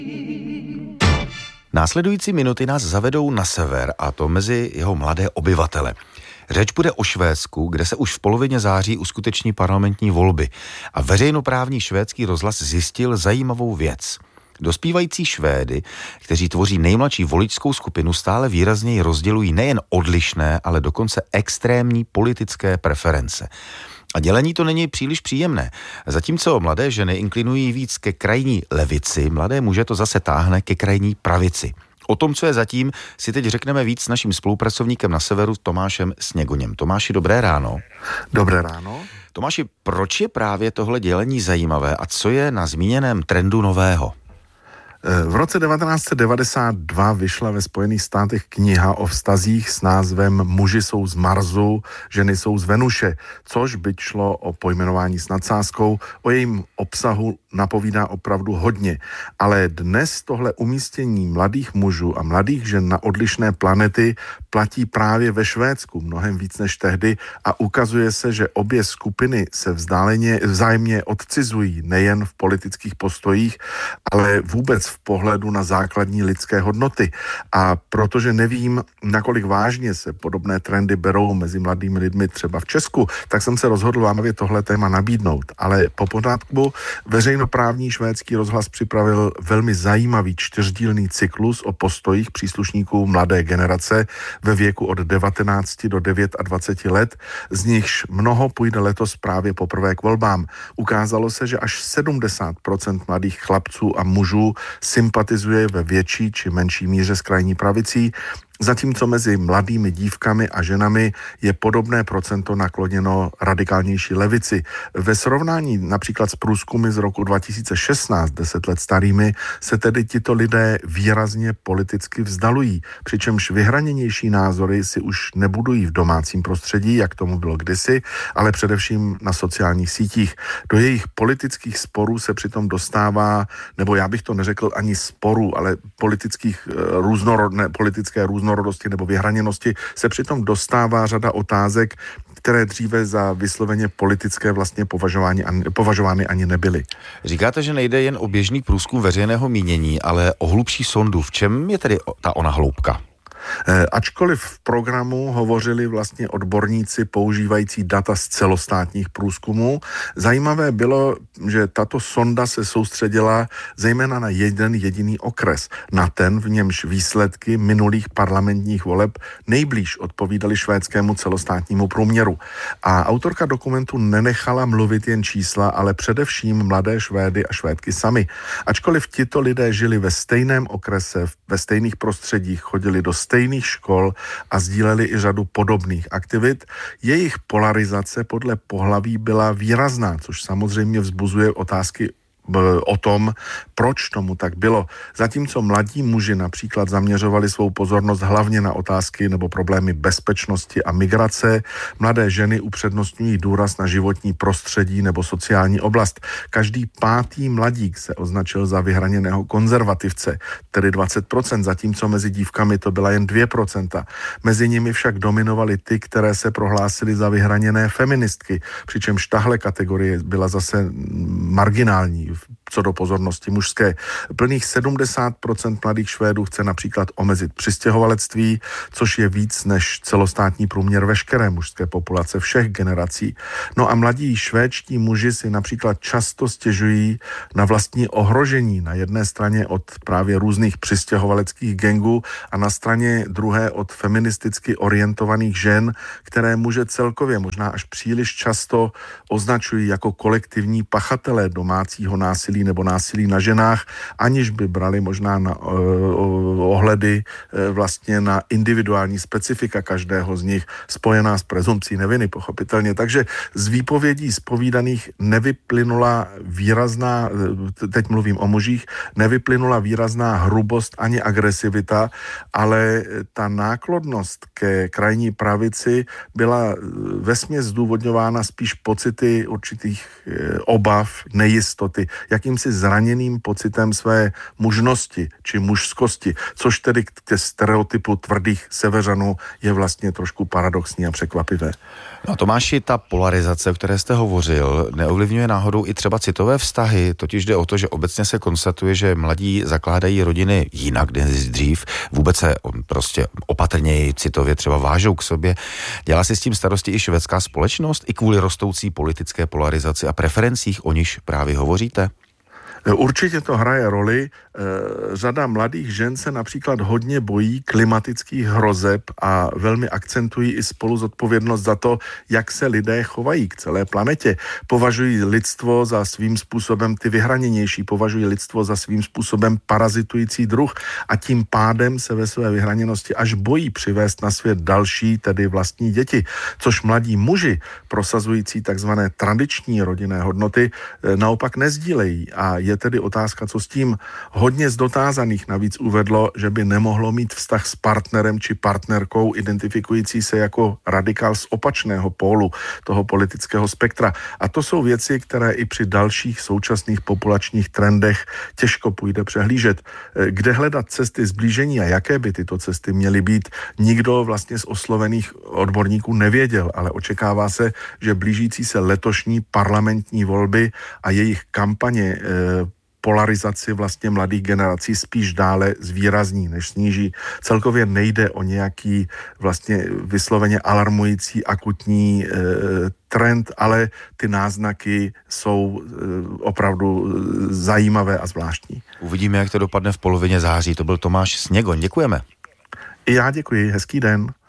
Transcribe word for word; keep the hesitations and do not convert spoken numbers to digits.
Následující minuty nás zavedou na sever, a to mezi jeho mladé obyvatele. Řeč bude o Švédsku, kde se už v polovině září uskuteční parlamentní volby a veřejnoprávní švédský rozhlas zjistil zajímavou věc. Dospívající Švédy, kteří tvoří nejmladší voličskou skupinu, stále výrazněji rozdělují nejen odlišné, ale dokonce extrémní politické preference. A dělení to není příliš příjemné. Zatímco mladé ženy inklinují víc ke krajní levici, mladé muže to zase táhne ke krajní pravici. O tom, co je zatím, si teď řekneme víc s naším spolupracovníkem na severu Tomášem Sněgoněm. Tomáši, dobré ráno. Dobré ráno. Tomáši, proč je právě tohle dělení zajímavé a co je na zmíněném trendu nového? V roce devatenáct set devadesát dva vyšla ve Spojených státech kniha o vztazích s názvem Muži jsou z Marsu, ženy jsou z Venuše, což by šlo o pojmenování s nadsázkou. O jejím obsahu napovídá opravdu hodně. Ale dnes tohle umístění mladých mužů a mladých žen na odlišné planety platí právě ve Švédsku mnohem víc než tehdy a ukazuje se, že obě skupiny se vzdáleně, vzájemně odcizují nejen v politických postojích, ale vůbec v pohledu na základní lidské hodnoty. A protože nevím, nakolik vážně se podobné trendy berou mezi mladými lidmi třeba v Česku, tak jsem se rozhodl vám tohle téma nabídnout. Ale po pořádku veřejnoprávní švédský rozhlas připravil velmi zajímavý čtyřdílný cyklus o postojích příslušníků mladé generace ve věku od devatenácti do dvaceti devíti let, z nichž mnoho půjde letos právě poprvé k volbám. Ukázalo se, že až sedmdesát procent mladých chlapců a mužů sympatizuje ve větší či menší míře s krajní pravicí, zatímco mezi mladými dívkami a ženami je podobné procento nakloněno radikálnější levici. Ve srovnání například s průzkumy z roku dva tisíce šestnáct, deset let starými, se tedy tito lidé výrazně politicky vzdalují, přičemž vyhraněnější názory si už nebudují v domácím prostředí, jak tomu bylo kdysi, ale především na sociálních sítích. Do jejich politických sporů se přitom dostává, nebo já bych to neřekl ani sporů, ale politických různorodné, politické různorodosti nebo vyhraněnosti se přitom dostává řada otázek, které dříve za vysloveně politické vlastně považovány, považovány ani nebyly. Říkáte, že nejde jen o běžný průzkum veřejného mínění, ale o hlubší sondu. V čem je tedy ta ona hloubka? E, ačkoliv v programu hovořili vlastně odborníci používající data z celostátních průzkumů, zajímavé bylo, že tato sonda se soustředila zejména na jeden jediný okres, na ten, v němž výsledky minulých parlamentních voleb nejblíž odpovídaly švédskému celostátnímu průměru. A autorka dokumentu nenechala mluvit jen čísla, ale především mladé Švédy a Švédky sami. Ačkoliv tito lidé žili ve stejném okrese, ve stejných prostředích, chodili do stejných škol a sdíleli i řadu podobných aktivit, jejich polarizace podle pohlaví byla výrazná, což samozřejmě vzbuzuje otázky o tom, proč tomu tak bylo. Zatímco mladí muži například zaměřovali svou pozornost hlavně na otázky nebo problémy bezpečnosti a migrace, mladé ženy upřednostňují důraz na životní prostředí nebo sociální oblast. Každý pátý mladík se označil za vyhraněného konzervativce, tedy dvacet procent, zatímco mezi dívkami to byla jen dvě procenta. Mezi nimi však dominovaly ty, které se prohlásily za vyhraněné feministky, přičemž tahle kategorie byla zase marginální co do pozornosti mužské. Plných sedmdesát procent mladých Švédů chce například omezit přistěhovalectví, což je víc než celostátní průměr veškeré mužské populace všech generací. No a mladí švédští muži si například často stěžují na vlastní ohrožení na jedné straně od právě různých přistěhovaleckých gangů a na straně druhé od feministicky orientovaných žen, které muže celkově možná až příliš často označují jako kolektivní pachatelé domácího násilí nebo násilí na ženách, aniž by brali možná na uh, ohledy uh, vlastně na individuální specifika každého z nich, spojená s prezumpcí neviny, pochopitelně. Takže z výpovědí zpovídaných nevyplynula výrazná, teď mluvím o mužích, nevyplynula výrazná hrubost ani agresivita, ale ta náklonnost ke krajní pravici byla vesměs zdůvodňována spíš pocity určitých uh, obav, nejistoty, jakým jakýmsi zraněným pocitem své mužnosti či mužskosti, což tedy k té stereotypu tvrdých severanů je vlastně trošku paradoxní a překvapivé. No Tomáši, ta polarizace, o které jste hovořil, neovlivňuje náhodou i třeba citové vztahy, totiž jde o to, že obecně se konstatuje, že mladí zakládají rodiny jinak než dřív, vůbec se prostě opatrněji citově třeba vážou k sobě. Dělá si s tím starosti i švédská společnost, i kvůli rostoucí politické polarizaci a preferencích, o nichž právě hovoříte? Určitě to hraje roli. Řada mladých žen se například hodně bojí klimatických hrozeb a velmi akcentují i spolu zodpovědnost za to, jak se lidé chovají k celé planetě. Považují lidstvo za svým způsobem ty vyhraněnější, považují lidstvo za svým způsobem parazitující druh a tím pádem se ve své vyhraněnosti až bojí přivést na svět další, tedy vlastní děti. Což mladí muži, prosazující takzvané tradiční rodinné hodnoty, naopak nezdílejí a je tedy otázka, co s tím. Hodně z dotázaných navíc uvedlo, že by nemohlo mít vztah s partnerem či partnerkou identifikující se jako radikál z opačného pólu toho politického spektra. A to jsou věci, které i při dalších současných populačních trendech těžko půjde přehlížet. Kde hledat cesty zblížení a jaké by tyto cesty měly být, nikdo vlastně z oslovených odborníků nevěděl, ale očekává se, že blížící se letošní parlamentní volby a jejich kampaně polarizaci vlastně mladých generací spíš dále zvýrazní, než sníží. Celkově nejde o nějaký vlastně vysloveně alarmující akutní e, trend, ale ty náznaky jsou e, opravdu zajímavé a zvláštní. Uvidíme, jak to dopadne v polovině září. To byl Tomáš Sněgoň. Děkujeme. I já děkuji. Hezký den.